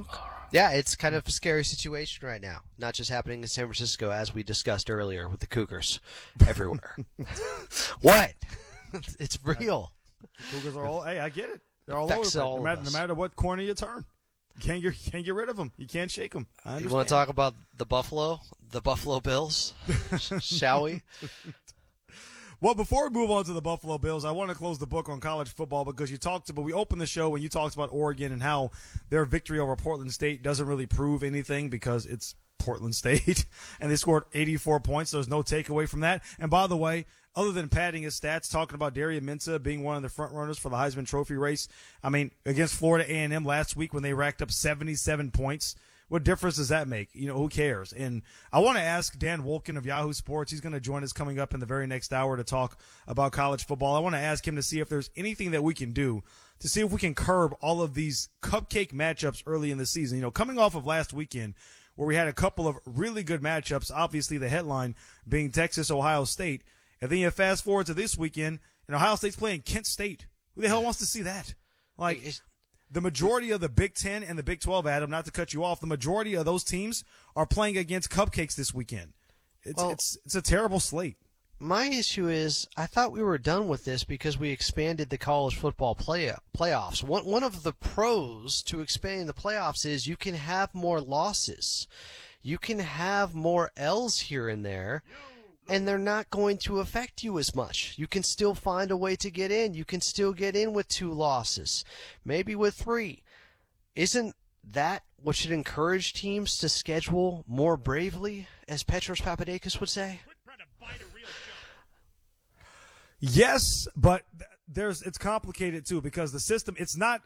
Luke? Yeah, it's kind of a scary situation right now. Not just happening in San Francisco, as we discussed earlier with the Cougars everywhere. What? It's real. The Cougars are all. Hey, I get it. They're all Affects over. all of No us. matter what corner you turn, you can't get rid of them. You can't shake them. You want to talk about the Buffalo Bills? Shall we? Well, before we move on to the Buffalo Bills, I want to close the book on college football because we opened the show when you talked about Oregon and how their victory over Portland State doesn't really prove anything because it's Portland State and they scored 84 points. So there's no takeaway from that. And by the way, other than padding his stats, talking about Darian Mensah being one of the front runners for the Heisman Trophy race, I mean, against Florida A&M last week when they racked up 77 points, what difference does that make? You know, who cares? And I want to ask Dan Wolken of Yahoo Sports. He's going to join us coming up in the very next hour to talk about college football. I want to ask him to see if there's anything that we can do to see if we can curb all of these cupcake matchups early in the season. You know, coming off of last weekend where we had a couple of really good matchups, obviously the headline being Texas-Ohio State. And then you fast forward to this weekend and Ohio State's playing Kent State. Who the hell wants to see that? Like, the majority of the Big Ten and the Big 12, Adam, not to cut you off, the majority of those teams are playing against cupcakes this weekend. It's a terrible slate. My issue is I thought we were done with this because we expanded the college football playoffs. One of the pros to expanding the playoffs is you can have more losses. You can have more L's here and there. And they're not going to affect you as much. You can still find a way to get in. You can still get in with 2 losses, maybe with 3. Isn't that what should encourage teams to schedule more bravely, as Petros Papadakis would say? Yes, but it's complicated too because the system, it's not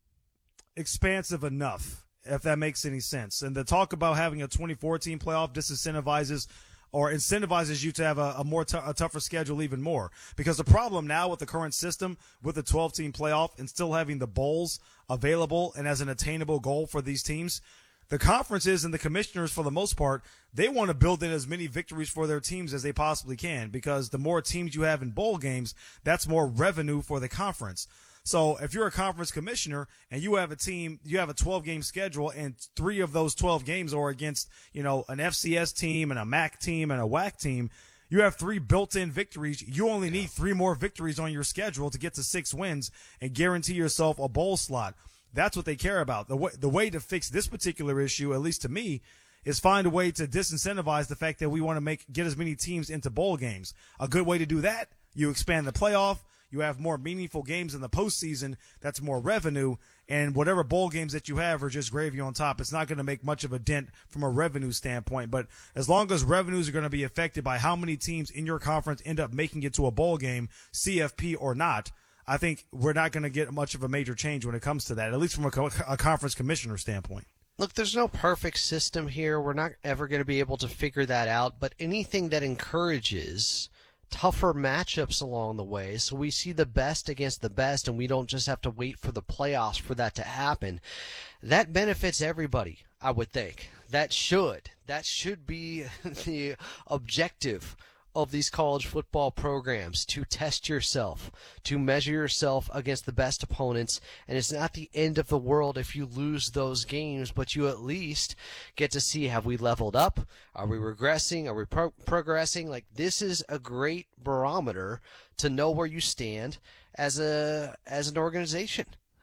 expansive enough, if that makes any sense. And the talk about having a 2014 playoff disincentivizes or incentivizes you to have a tougher schedule even more. Because the problem now with the current system, with the 12-team playoff and still having the bowls available and as an attainable goal for these teams, the conferences and the commissioners, for the most part, they want to build in as many victories for their teams as they possibly can because the more teams you have in bowl games, that's more revenue for the conference. So if you're a conference commissioner and you have a team, you have a 12-game schedule and 3 of those 12 games are against, you know, an FCS team and a MAC team and a WAC team, you have 3 built-in victories. You only need 3 more victories on your schedule to get to 6 wins and guarantee yourself a bowl slot. That's what they care about. The way to fix this particular issue, at least to me, is find a way to disincentivize the fact that we want to get as many teams into bowl games. A good way to do that, you expand the playoff. You have more meaningful games in the postseason. That's more revenue. And whatever bowl games that you have are just gravy on top. It's not going to make much of a dent from a revenue standpoint. But as long as revenues are going to be affected by how many teams in your conference end up making it to a bowl game, CFP or not, I think we're not going to get much of a major change when it comes to that, at least from a conference commissioner standpoint. Look, there's no perfect system here. We're not ever going to be able to figure that out. But anything that encourages tougher matchups along the way so we see the best against the best and we don't just have to wait for the playoffs for that to happen, that benefits everybody, I would think. That should be the objective of these college football programs, to test yourself, to measure yourself against the best opponents. And it's not the end of the world if you lose those games, but you at least get to see, have we leveled up? Are we regressing? Are we progressing? Like, this is a great barometer to know where you stand as an organization.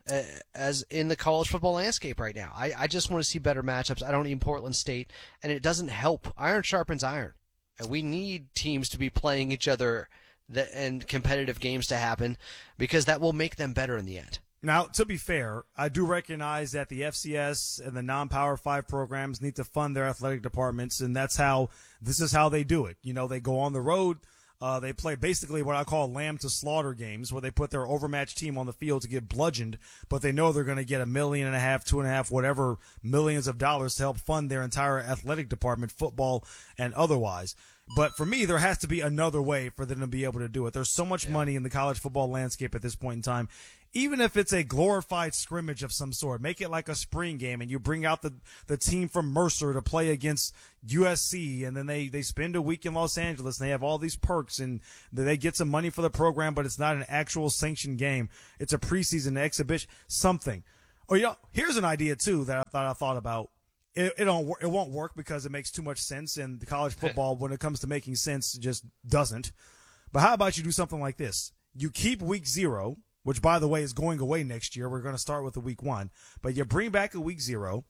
As in the college football landscape right now. I just want to see better matchups. I don't need Portland State, and it doesn't help. Iron sharpens iron. And we need teams to be playing each other and competitive games to happen because that will make them better in the end. Now, to be fair, I do recognize that the FCS and the non-Power 5 programs need to fund their athletic departments, and this is how they do it. You know, they go on the road. They play basically what I call lamb to slaughter games, where they put their overmatched team on the field to get bludgeoned, but they know they're going to get $1.5 million, $2.5 million, whatever millions of dollars to help fund their entire athletic department, football and otherwise. But for me, there has to be another way for them to be able to do it. There's so much money in the college football landscape at this point in time. Even if it's a glorified scrimmage of some sort, make it like a spring game and you bring out the team from Mercer to play against USC, and then they spend a week in Los Angeles and they have all these perks and they get some money for the program, but it's not an actual sanctioned game. It's a preseason exhibition, something. Oh, here's an idea too that I thought about. It won't work because it makes too much sense, and the college football, when it comes to making sense, just doesn't. But how about you do something like this? You keep week 0, which, by the way, is going away next year. We're going to start with the week 1. But you bring back a week 0.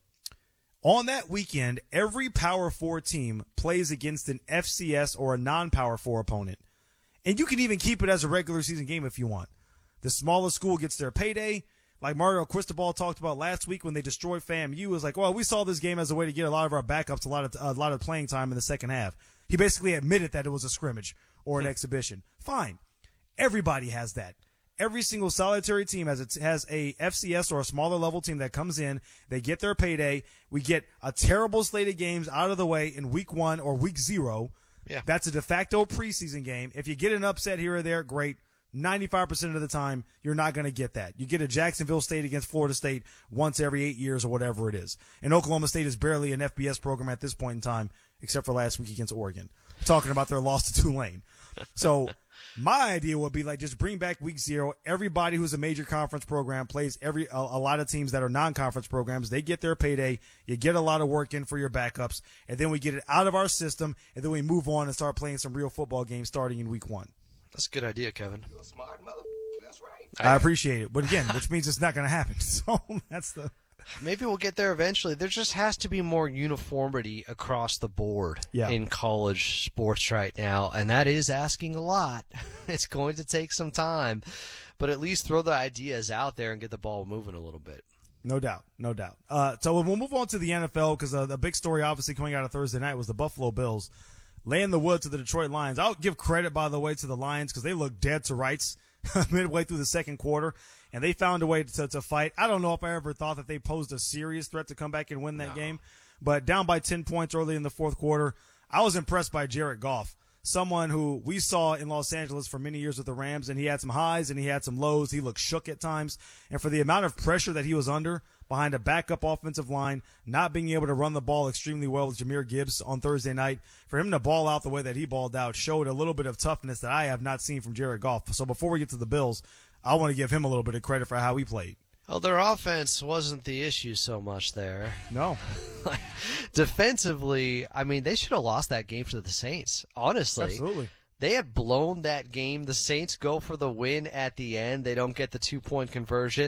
On that weekend, every Power 4 team plays against an FCS or a non-Power 4 opponent. And you can even keep it as a regular season game if you want. The smallest school gets their payday. Like Mario Cristobal talked about last week when they destroyed FAMU, it was like, well, we saw this game as a way to get a lot of our backups a lot of playing time in the second half. He basically admitted that it was a scrimmage or an exhibition. Fine. Everybody has that. Every single solitary team has a FCS or a smaller level team that comes in. They get their payday. We get a terrible slate of games out of the way in week 1 or week 0. Yeah. That's a de facto preseason game. If you get an upset here or there, great. 95% of the time, you're not going to get that. You get a Jacksonville State against Florida State once every 8 years or whatever it is. And Oklahoma State is barely an FBS program at this point in time, except for last week against Oregon. Talking about their loss to Tulane. So my idea would be like just bring back week 0. Everybody who's a major conference program plays a lot of teams that are non-conference programs. They get their payday. You get a lot of work in for your backups. And then we get it out of our system. And then we move on and start playing some real football games starting in week 1. That's a good idea, Kevin. You're a smart mother. That's right. I appreciate it. But again, which means it's not going to happen. So that's the... Maybe we'll get there eventually. There just has to be more uniformity across the board in college sports right now, and that is asking a lot. It's going to take some time, but at least throw the ideas out there and get the ball moving a little bit. No doubt. So we'll move on to the NFL because the big story obviously coming out of Thursday night was the Buffalo Bills laying the wood to the Detroit Lions. I'll give credit, by the way, to the Lions because they looked dead to rights midway through the second quarter, and they found a way to fight. I don't know if I ever thought that they posed a serious threat to come back and win that game, but down by 10 points early in the fourth quarter, I was impressed by Jared Goff, someone who we saw in Los Angeles for many years with the Rams, and he had some highs and he had some lows. He looked shook at times, and for the amount of pressure that he was under behind a backup offensive line, not being able to run the ball extremely well with Jahmyr Gibbs on Thursday night, for him to ball out the way that he balled out showed a little bit of toughness that I have not seen from Jared Goff. So before we get to the Bills, I want to give him a little bit of credit for how he played. Well, their offense wasn't the issue so much there. No. Defensively, I mean, they should have lost that game to the Saints, honestly. Absolutely. They had blown that game. The Saints go for the win at the end. They don't get the 2-point conversion.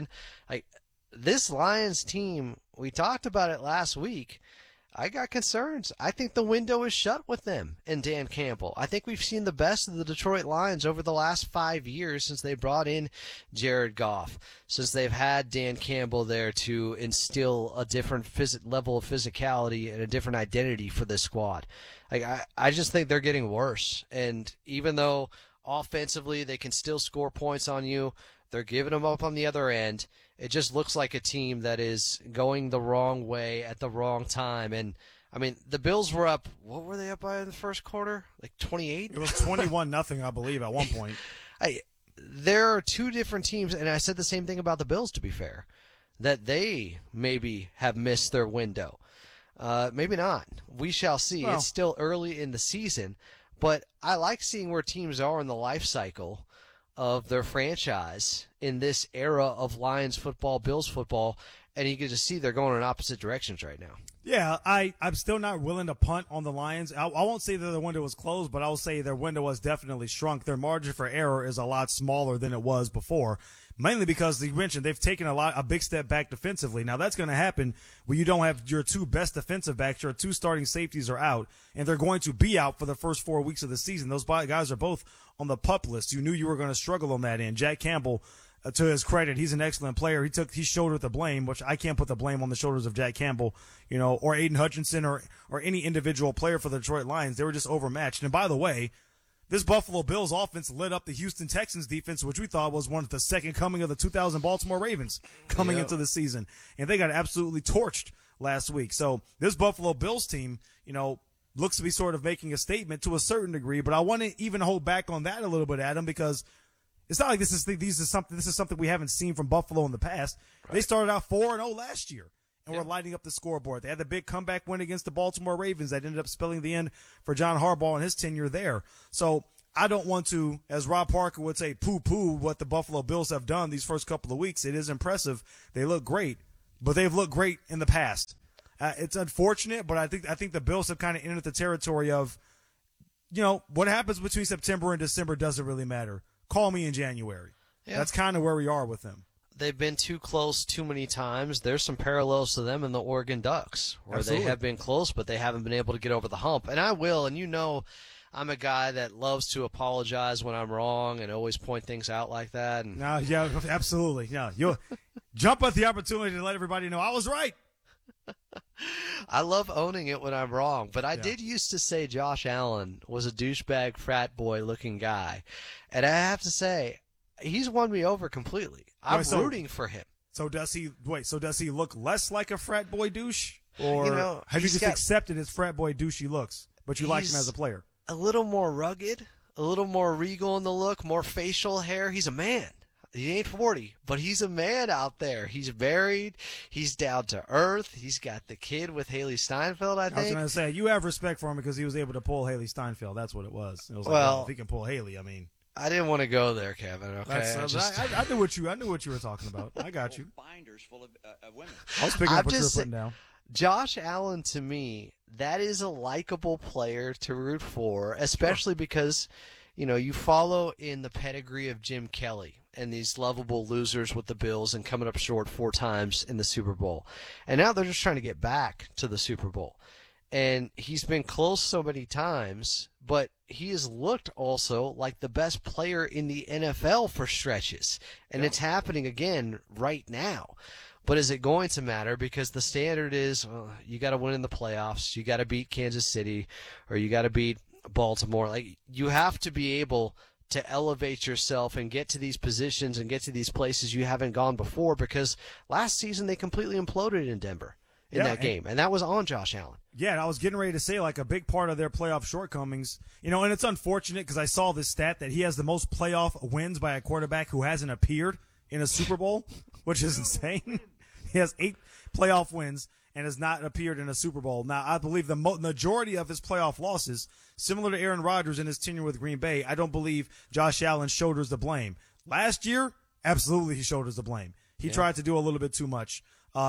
This Lions team, we talked about it last week. I got concerns. I think the window is shut with them and Dan Campbell. I think we've seen the best of the Detroit Lions over the last 5 years since they brought in Jared Goff, since they've had Dan Campbell there to instill a different level of physicality and a different identity for this squad. I just think they're getting worse. And even though offensively they can still score points on you, they're giving them up on the other end. It just looks like a team that is going the wrong way at the wrong time. And, I mean, the Bills were up, what were they up by in the first quarter? Like 28? It was 21-0, I believe, at one point. There are two different teams, and I said the same thing about the Bills, to be fair, that they maybe have missed their window. Maybe not. We shall see. Well, it's still early in the season, but I like seeing where teams are in the life cycle of their franchise in this era of Lions football, Bills football, and you can just see they're going in opposite directions right now. Yeah, I'm still not willing to punt on the Lions. I won't say that their window was closed, but I'll say their window was definitely shrunk. Their margin for error is a lot smaller than it was before, mainly because you mentioned they've taken a big step back defensively. Now, that's going to happen when you don't have your two best defensive backs. Your two starting safeties are out, and they're going to be out for the first 4 weeks of the season. Those guys are both on the PUP list. You knew you were going to struggle on that end. Jack Campbell, to his credit, he's an excellent player. He shouldered the blame, which I can't put the blame on the shoulders of Jack Campbell, or Aiden Hutchinson or any individual player for the Detroit Lions. They were just overmatched. And by the way, this Buffalo Bills offense lit up the Houston Texans defense, which we thought was one of the second coming of the 2000 Baltimore Ravens coming into the season. And they got absolutely torched last week. So this Buffalo Bills team, looks to be sort of making a statement to a certain degree, but I want to even hold back on that a little bit, Adam, because it's not like this is something we haven't seen from Buffalo in the past. Right. They started out 4-0 last year and were lighting up the scoreboard. They had the big comeback win against the Baltimore Ravens that ended up spelling the end for John Harbaugh and his tenure there. So I don't want to, as Rob Parker would say, poo-poo what the Buffalo Bills have done these first couple of weeks. It is impressive. They look great. but they've looked great in the past. It's unfortunate, but I think the Bills have kind of entered the territory of, what happens between September and December doesn't really matter. Call me in January. Yeah. That's kind of where we are with them. They've been too close too many times. There's some parallels to them in the Oregon Ducks, where Absolutely. they have been close, but they haven't been able to get over the hump. And I will, and I'm a guy that loves to apologize when I'm wrong and always point things out like that. And no, yeah, absolutely. Yeah, you'll jump at the opportunity to let everybody know I was right. I love owning it when I'm wrong, but I did used to say Josh Allen was a douchebag frat boy looking guy. And I have to say, he's won me over completely. I'm rooting for him. So does he look less like a frat boy douche? Or have you just accepted his frat boy douchey looks, but you like him as a player? A little more rugged, a little more regal in the look, more facial hair. He's a man. He ain't 40, but he's a man out there. He's married. He's down to earth. He's got the kid with Haley Steinfeld, I think. I was going to say, you have respect for him because he was able to pull Haley Steinfeld. That's what it was. It was if he can pull Haley, I mean. I didn't want to go there, Kevin. Okay, I knew what you were talking about. I got you. Binders full of women. I was picking up what you were putting down. Josh Allen, to me, that is a likable player to root for, especially because, you follow in the pedigree of Jim Kelly and these lovable losers with the Bills and coming up short 4 times in the Super Bowl. And now they're just trying to get back to the Super Bowl. And he's been close so many times, but he has looked also like the best player in the NFL for stretches. And it's happening again right now. But is it going to matter? Because the standard is you got to win in the playoffs. You got to beat Kansas City or you got to beat Baltimore. Like, you have to be able to elevate yourself and get to these positions and get to these places you haven't gone before, because last season they completely imploded in Denver in that game, and that was on Josh Allen. Yeah, and I was getting ready to say, like, a big part of their playoff shortcomings, and it's unfortunate because I saw this stat that he has the most playoff wins by a quarterback who hasn't appeared in a Super Bowl, which is insane. He has 8 playoff wins and has not appeared in a Super Bowl. Now, I believe the majority of his playoff losses, similar to Aaron Rodgers in his tenure with Green Bay, I don't believe Josh Allen shoulders the blame. Last year, absolutely he shoulders the blame. He tried to do a little bit too much.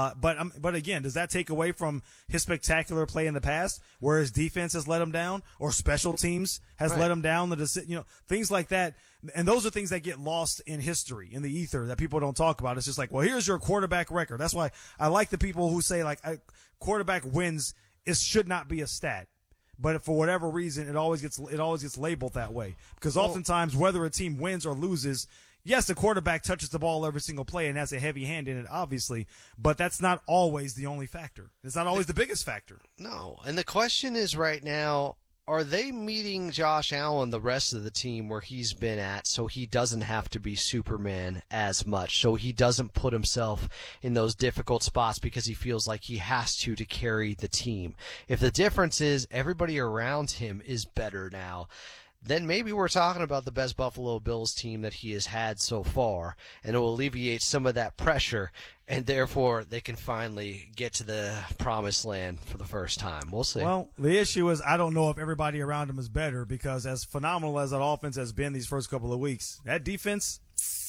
But again, does that take away from his spectacular play in the past, where his defense has let him down, or special teams has let him down? Things like that, and those are things that get lost in history, in the ether, that people don't talk about. It's just like, well, here's your quarterback record. That's why I like the people who say quarterback wins should not be a stat. But for whatever reason, it always gets labeled that way, because oftentimes whether a team wins or loses, yes, the quarterback touches the ball every single play and has a heavy hand in it, obviously, but that's not always the only factor. It's not always the biggest factor. No, and the question is right now, are they meeting Josh Allen, the rest of the team, where he's been at, so he doesn't have to be Superman as much, so he doesn't put himself in those difficult spots because he feels like he has to carry the team? If the difference is everybody around him is better now, then maybe we're talking about the best Buffalo Bills team that he has had so far, and it will alleviate some of that pressure, and therefore they can finally get to the promised land for the first time. We'll see. Well, the issue is I don't know if everybody around him is better, because as phenomenal as that offense has been these first couple of weeks, that defense,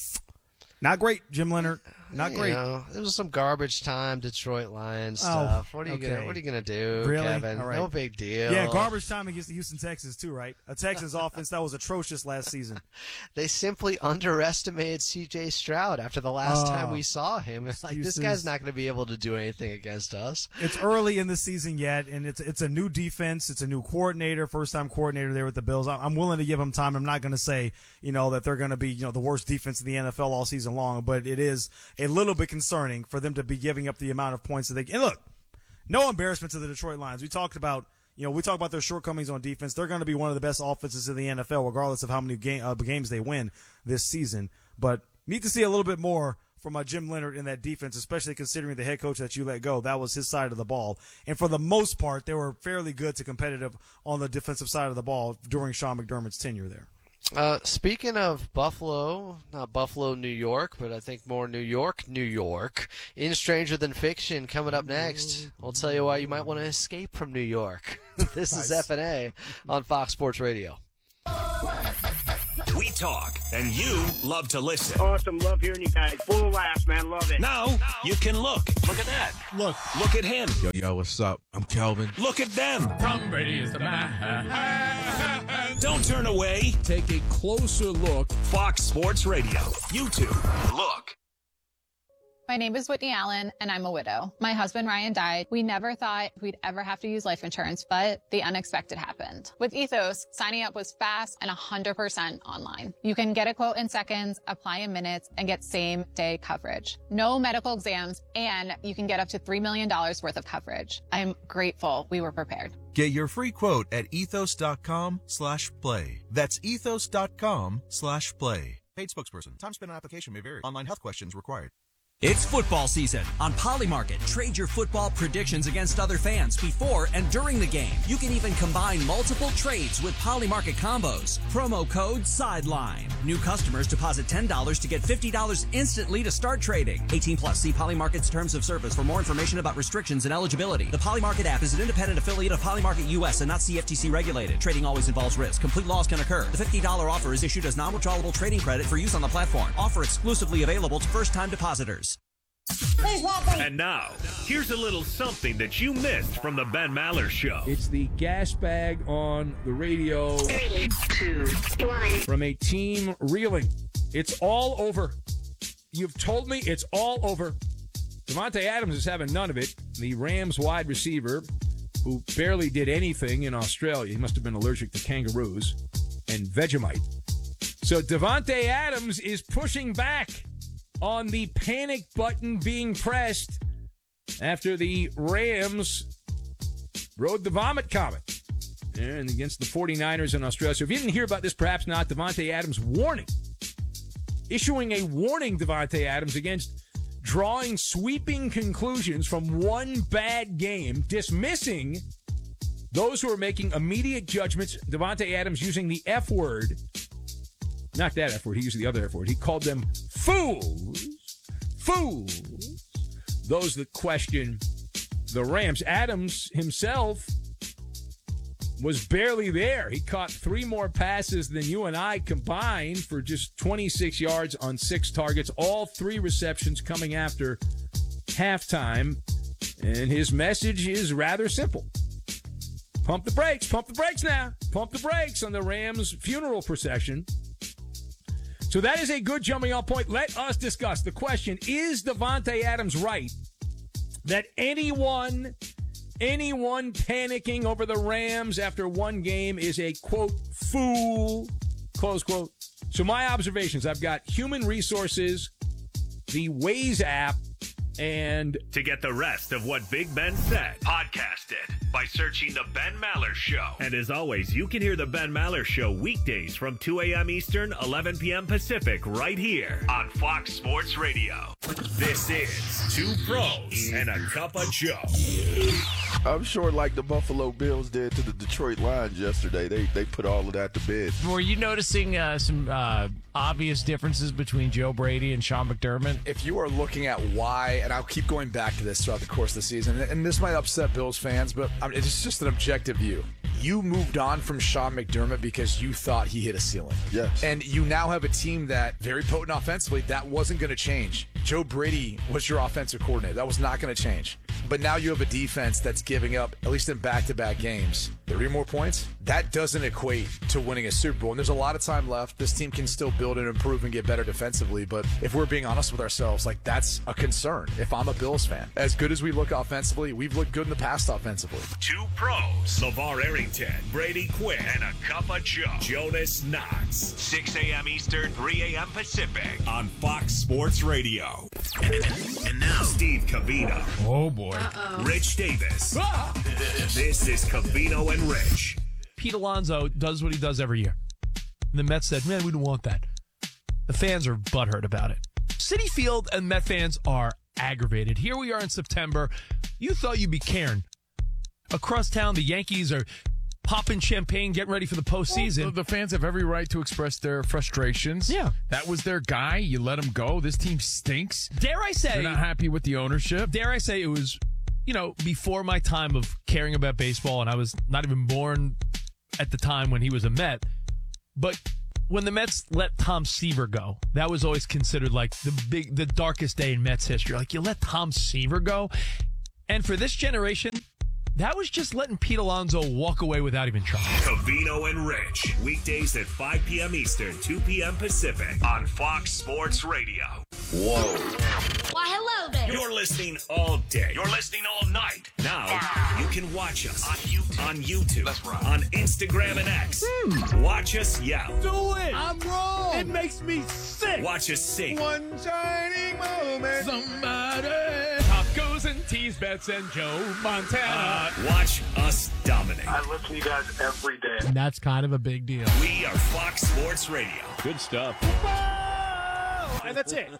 not great, Jim Leonard. Not great. It was some garbage time Detroit Lions stuff. What are you gonna do, really? Kevin? All right. No big deal. Yeah, garbage time against the Houston Texans too, right? A Texans offense that was atrocious last season. They simply underestimated C.J. Stroud after the last time we saw him. It's like, this guy's not going to be able to do anything against us. It's early in the season yet, and it's a new defense. It's a new coordinator, first-time coordinator there with the Bills. I'm willing to give them time. I'm not going to say, that they're going to be, the worst defense in the NFL all season long, but it is a little bit concerning for them to be giving up the amount of points that they can. And look, no embarrassment to the Detroit Lions. We talked about their shortcomings on defense. They're going to be one of the best offenses in the NFL, regardless of how many games they win this season. But need to see a little bit more from Jim Leonard in that defense, especially considering the head coach that you let go. That was his side of the ball. And for the most part, they were fairly good to competitive on the defensive side of the ball during Sean McDermott's tenure there. Speaking of Buffalo, not Buffalo, New York, but I think more New York, in Stranger Than Fiction coming up next. I'll tell you why you might want to escape from New York. This is F&A on Fox Sports Radio. We talk, and you love to listen. Awesome. Love hearing you guys. Full of laughs, man. Love it. Now you can look. Look at that. Look at him. Yo, what's up? I'm Kelvin. Look at them. Tom Brady is the man. Don't turn away. Take a closer look. Fox Sports Radio. YouTube. Look. My name is Whitney Allen, and I'm a widow. My husband, Ryan, died. We never thought we'd ever have to use life insurance, but the unexpected happened. With Ethos, signing up was fast and 100% online. You can get a quote in seconds, apply in minutes, and get same-day coverage. No medical exams, and you can get up to $3 million worth of coverage. I'm grateful we were prepared. Get your free quote at ethos.com/play. That's ethos.com/play. Paid spokesperson. Time spent on application may vary. Online health questions required. It's football season. On Polymarket, trade your football predictions against other fans before and during the game. You can even combine multiple trades with Polymarket combos. Promo code SIDELINE. New customers deposit $10 to get $50 instantly to start trading. 18 plus. See Polymarket's terms of service for more information about restrictions and eligibility. The Polymarket app is an independent affiliate of Polymarket US and not CFTC regulated. Trading always involves risk. Complete loss can occur. The $50 offer is issued as non-withdrawable trading credit for use on the platform. Offer exclusively available to first-time depositors. And now, here's a little something that you missed from the Ben Maller Show. It's the gas bag on the radio. 3, 2, 1. From a team reeling. It's all over. You've told me it's all over. Davante Adams is having none of it. The Rams wide receiver, who barely did anything in Australia. He must have been allergic to kangaroos and Vegemite. So Davante Adams is pushing back on the panic button being pressed after the Rams rode the vomit comet and against the 49ers in Australia. So if you didn't hear about this, perhaps not, Davante Adams issuing a warning, Davante Adams, against drawing sweeping conclusions from one bad game, dismissing those who are making immediate judgments. Davante Adams using the F word. Not that F word. He used the other F word. He called them fools. Fools. Those that question the Rams. Adams himself was barely there. He caught 3 more passes than you and I combined for just 26 yards on 6 targets. All 3 receptions coming after halftime. And his message is rather simple. Pump the brakes. Pump the brakes now. Pump the brakes on the Rams' funeral procession. So that is a good jumping off point. Let us discuss the question, is Davante Adams right that anyone panicking over the Rams after one game is a, quote, fool, close quote? So my observations, I've got Human Resources, the Waze app, and to get the rest of what Big Ben said, podcast it by searching The Ben Maller Show. And as always, you can hear The Ben Maller Show weekdays from 2 a.m. Eastern, 11 p.m. Pacific, right here on Fox Sports Radio. This is 2 Pros and a Cup of Joe. I'm sure like the Buffalo Bills did to the Detroit Lions yesterday, they put all of that to bed. Were you noticing some obvious differences between Joe Brady and Sean McDermott? If you are looking at why, and I'll keep going back to this throughout the course of the season, and this might upset Bills fans, but it's just an objective view. You moved on from Sean McDermott because you thought he hit a ceiling. Yes. And you now have a team that, very potent offensively, that wasn't going to change. Joe Brady was your offensive coordinator. That was not going to change. But now you have a defense that's giving up, at least in back-to-back games, 30 more points. That doesn't equate to winning a Super Bowl. And there's a lot of time left. This team can still build and improve and get better defensively. But if we're being honest with ourselves, like, that's a concern if I'm a Bills fan. As good as we look offensively, we've looked good in the past offensively. 2 Pros, LeVar Arrington, Brady Quinn, and a Cup of Joe, Jonas Knox. 6 a.m. Eastern, 3 a.m. Pacific on Fox Sports Radio. And now, Steve Covino. Oh, boy. Rich Davis. This is Covino and Rich. Pete Alonso does what he does every year. And the Mets said, man, we don't want that. The fans are butthurt about it. Citi Field and Met fans are aggravated. Here we are in September. You thought you'd be caring. Across town, the Yankees are popping champagne, getting ready for the postseason. Well, the fans have every right to express their frustrations. Yeah. That was their guy. You let him go. This team stinks. Dare I say... They're not happy with the ownership. Dare I say it was, before my time of caring about baseball, and I was not even born at the time when he was a Met. But when the Mets let Tom Seaver go, that was always considered like the darkest day in Mets history. Like, you let Tom Seaver go? And for this generation, that was just letting Pete Alonso walk away without even trying. Covino and Rich, weekdays at 5 p.m. Eastern, 2 p.m. Pacific on Fox Sports Radio. Whoa. Why, hello there. You're listening all day. You're listening all night. Now, you can watch us on YouTube. That's right. On Instagram and X. Watch us yell. Do it. I'm wrong. It makes me sick. Watch us sing. One shining moment. Somebody. Tacos and tease bets and Joe Montana. Watch us dominate. I listen to you guys every day. And that's kind of a big deal. We are Fox Sports Radio. Good stuff. And that's it.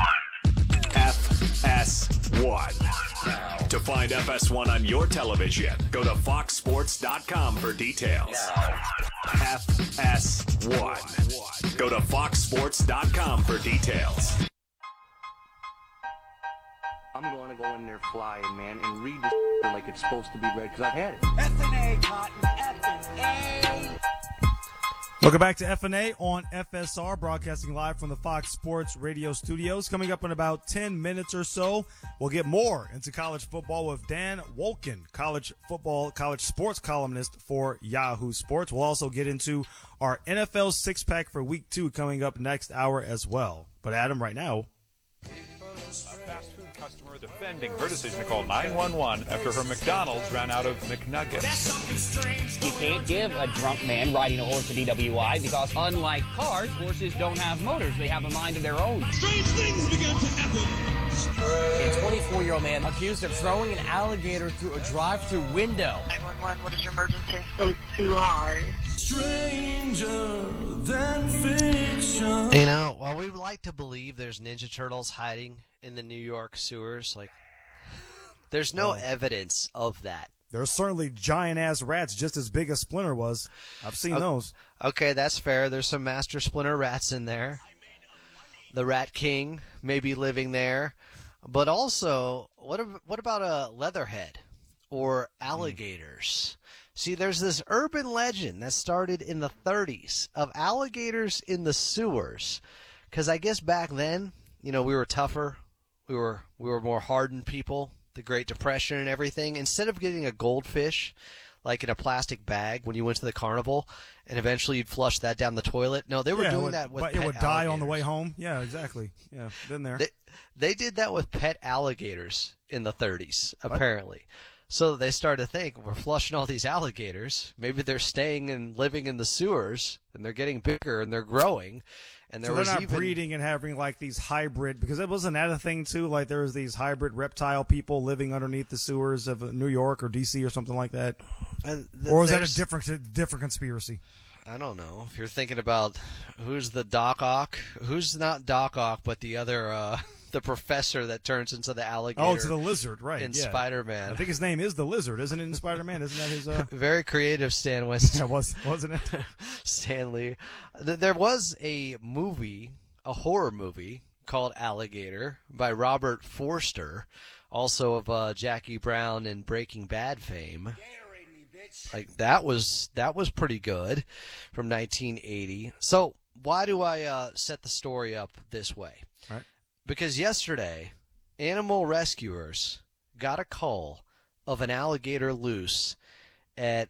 FS1. To find FS1 on your television, go to foxsports.com for details. FS1. Go to foxsports.com for details. I'm going to go in there flying, man, and read this like it's supposed to be read, because I've had it. F&A, Cotton, F&A. Welcome back to F&A on FSR, broadcasting live from the Fox Sports Radio studios. Coming up in about 10 minutes or so, we'll get more into college football with Dan Wolken, college sports columnist for Yahoo Sports. We'll also get into our NFL six-pack for Week 2 coming up next hour as well. But Adam, right now, A fast food customer defending her decision to call 911 after her McDonald's ran out of McNuggets. You can't give a drunk man riding a horse a DWI because, unlike cars, horses don't have motors. They have a mind of their own. Strange things began to happen. A 24-year-old man accused of throwing an alligator through a drive-through window. 911, what is your emergency? It's too hard. Stranger than fiction. You know, while we would like to believe there's Ninja Turtles hiding in the New York sewers, like, there's no evidence of that. there's certainly giant-ass rats just as big as Splinter was. I've seen those. Okay, that's fair. There's some Master Splinter rats in there. The Rat King may be living there. But also, what about a leatherhead or alligators? See, there's this urban legend that started in the 30s of alligators in the sewers. Because I guess back then, you know, we were tougher. We were more hardened people. The Great Depression and everything. Instead of getting a goldfish, like in a plastic bag when you went to the carnival, and eventually you'd flush that down the toilet. No, they were doing that with pet it would die alligators. on the way home. Yeah, exactly. Yeah, been there. They did that with pet alligators in the 30s, apparently. So they started to think, we're flushing all these alligators. Maybe they're staying and living in the sewers, and they're getting bigger, and they're growing. And so they're not breeding and having like these hybrid, because it wasn't that a thing too? Like there was these hybrid reptile people living underneath the sewers of New York or D.C. or something like that. Or was that a different conspiracy? I don't know. If you're thinking about who's the Doc Ock, who's not Doc Ock, but the other, the professor that turns into the alligator. Oh, it's the lizard, right? In yeah. Spider-Man. I think his name is the Lizard, isn't it? In Spider-Man, isn't that his? Very creative, Stan Winston. Yeah, wasn't it? Stan Lee. There was a movie, a horror movie called Alligator by Robert Forster, also of Jackie Brown and Breaking Bad fame. Like that was pretty good, from 1980. So why do I set the story up this way? All right. Because yesterday, animal rescuers got a call of an alligator loose at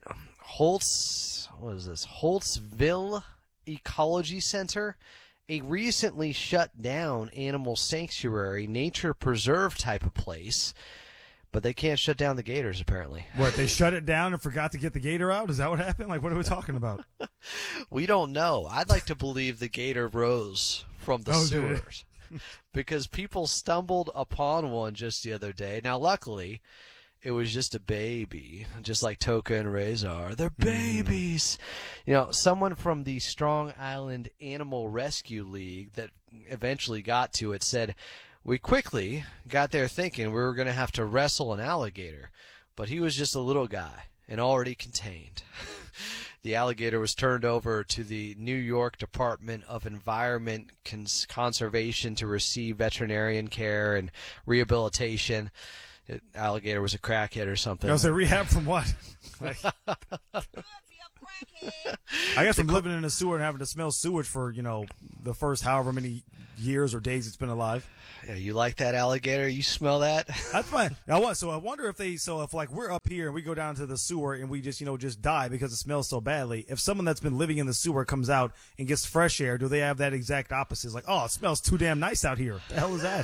Holtzville Ecology Center, a recently shut down animal sanctuary, nature preserve type of place. But they can't shut down the gators, apparently. What, they shut it down and forgot to get the gator out? Is that what happened? Like, what are we talking about? We don't know. I'd like to believe the gator rose from the sewers. Because people stumbled upon one just the other day. Now, luckily, it was just a baby, just like Toka and Razor. They're babies. You know, someone from the Strong Island Animal Rescue League that eventually got to it said, we quickly got there thinking we were going to have to wrestle an alligator, but he was just a little guy and already contained. The alligator was turned over to the New York Department of Environment Conservation to receive veterinarian care and rehabilitation. Alligator was a crackhead or something. Was it rehab from what? I guess from living in a sewer and having to smell sewage for, the first however many years or days it's been alive. Yeah, you like that alligator? You smell that? That's fine. So I wonder if if we're up here and we go down to the sewer and we just die because it smells so badly, if someone that's been living in the sewer comes out and gets fresh air, do they have that exact opposite? It's like, oh, it smells too damn nice out here. The hell is that?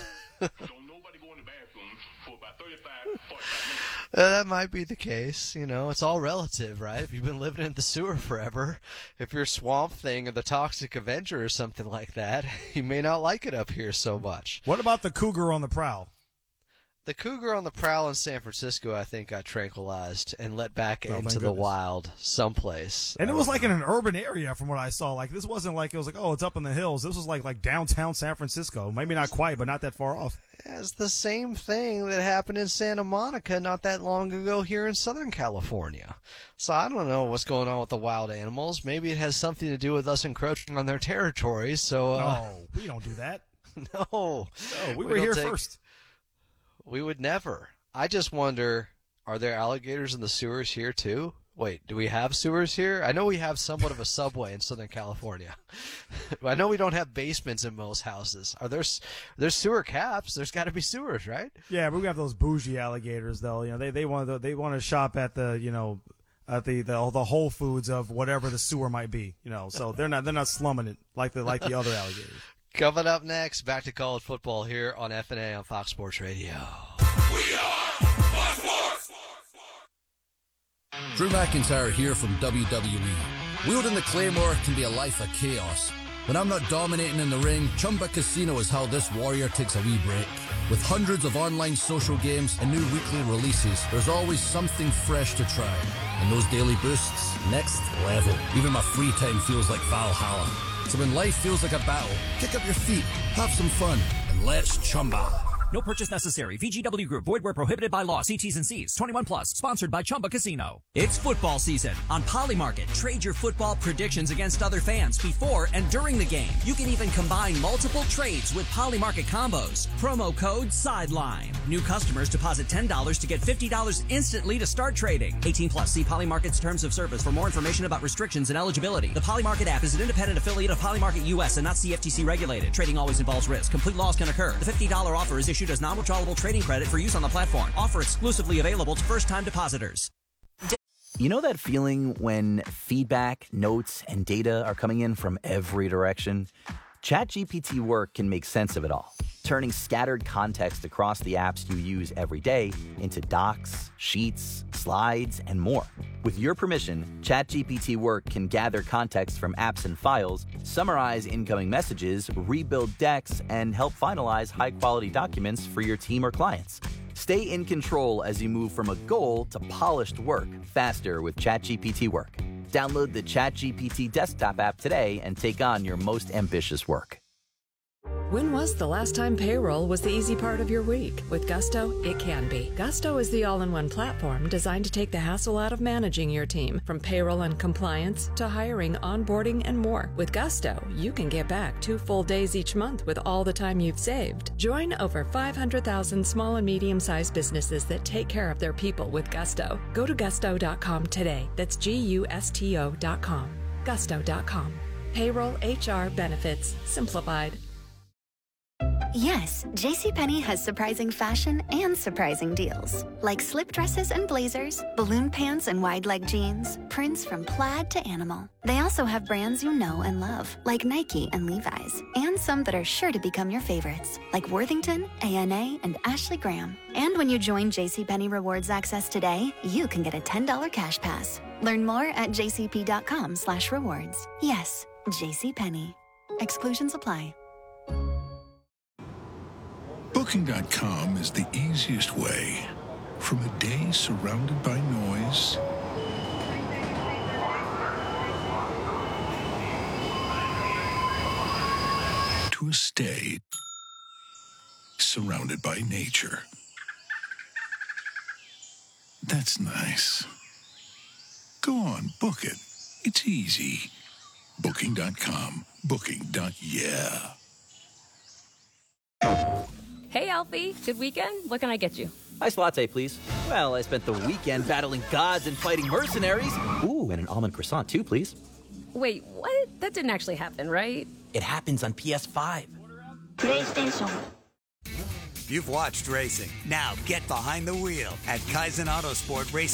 That might be the case. It's all relative, right? If you've been living in the sewer forever, if you're Swamp Thing or the Toxic Avenger or something like that, you may not like it up here so much. What about the cougar on the prowl? The cougar on the prowl in San Francisco, I think, got tranquilized and let back into the wild someplace. And it was like in an urban area from what I saw. Like, this wasn't like, it was like, oh, it's up in the hills. This was like downtown San Francisco. Maybe not quite, but not that far off. It's the same thing that happened in Santa Monica not that long ago here in Southern California. So I don't know what's going on with the wild animals. Maybe it has something to do with us encroaching on their territory. So no, we don't do that. No, we were here first. We would never. I just wonder, are there alligators in the sewers here too? Wait, do we have sewers here? I know we have somewhat of a subway in Southern California. I know we don't have basements in most houses. There's sewer caps? There's got to be sewers, right? Yeah, but we have those bougie alligators though. They want to shop at the at the Whole Foods of whatever the sewer might be. So they're not slumming it like the other alligators. Coming up next, back to college football here on FNA on Fox Sports Radio. We are Fox Sports. Drew McIntyre here from WWE. Wielding the Claymore can be a life of chaos. When I'm not dominating in the ring, Chumba Casino is how this warrior takes a wee break. With hundreds of online social games and new weekly releases, there's always something fresh to try. And those daily boosts, next level. Even my free time feels like Valhalla. So when life feels like a battle, kick up your feet, have some fun, and let's Chumba. No purchase necessary. VGW Group. Void where prohibited by law. See T's and C's. 21 plus. Sponsored by Chumba Casino. It's football season. On Polymarket, trade your football predictions against other fans before and during the game. You can even combine multiple trades with Polymarket combos. Promo code SIDELINE. New customers deposit $10 to get $50 instantly to start trading. 18 plus. See Polymarket's terms of service for more information about restrictions and eligibility. The Polymarket app is an independent affiliate of Polymarket US and not CFTC regulated. Trading always involves risk. Complete loss can occur. The $50 offer is issued as non-withdrawable trading credit for use on the platform. Offer exclusively available to first-time depositors. You know that feeling when feedback, notes, and data are coming in from every direction? ChatGPT Work can make sense of it all, turning scattered context across the apps you use every day into docs, sheets, slides, and more. With your permission, ChatGPT Work can gather context from apps and files, summarize incoming messages, rebuild decks, and help finalize high-quality documents for your team or clients. Stay in control as you move from a goal to polished work faster with ChatGPT Work. Download the ChatGPT desktop app today and take on your most ambitious work. When was the last time payroll was the easy part of your week? With Gusto, it can be. Gusto is the all-in-one platform designed to take the hassle out of managing your team, from payroll and compliance to hiring, onboarding, and more. With Gusto, you can get back 2 full days each month with all the time you've saved. Join over 500,000 small and medium-sized businesses that take care of their people with Gusto. Go to gusto.com today. That's GUSTO.com. Gusto.com. Payroll, HR, benefits, simplified. Yes, JCPenney has surprising fashion and surprising deals. Like slip dresses and blazers, balloon pants and wide leg jeans, prints from plaid to animal. They also have brands you know and love, like Nike and Levi's, and some that are sure to become your favorites, like Worthington, A&A, and Ashley Graham. And when you join JCPenney Rewards Access today, you can get a $10 cash pass. Learn more at jcp.com/rewards. Yes, JCPenney. Exclusions apply. Booking.com is the easiest way. From a day surrounded by noise to a stay surrounded by nature. That's nice. Go on, book it. It's easy. Booking.com. Hey, Alfie. Good weekend? What can I get you? Iced latte, please. Well, I spent the weekend battling gods and fighting mercenaries. Ooh, and an almond croissant, too, please. Wait, what? That didn't actually happen, right? It happens on PS5. PlayStation. You've watched racing. Now get behind the wheel at Kaizen Autosport Racing.